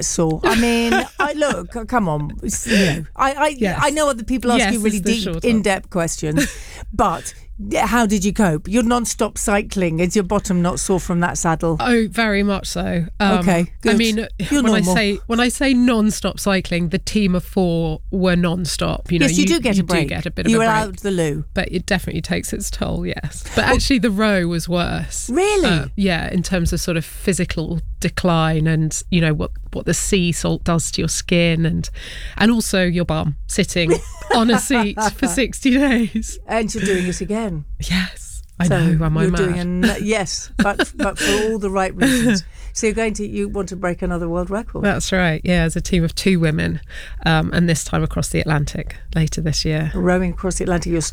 get sore. I mean, look, come on. I know other people ask you really deep, in-depth questions, but how did you cope? You're non-stop cycling. Is your bottom not sore from that saddle? Oh, very much so. Okay, good. I mean, when I say non-stop cycling, the team of 4 were non-stop. You know, yes, you do get a break. You do get a bit of a break. You were out the loo. But it definitely takes its toll, yes. But actually the row was worse. Really? Yeah, in terms of sort of physical decline and, you know, what the sea salt does to your skin and also your bum sitting on a seat for 60 days. And you're doing it again. Yes, I know. Am I mad? Yes, but for all the right reasons. So you want to break another world record? That's right. Yeah, as a team of 2 women, and this time across the Atlantic later this year. Rowing across the Atlantic.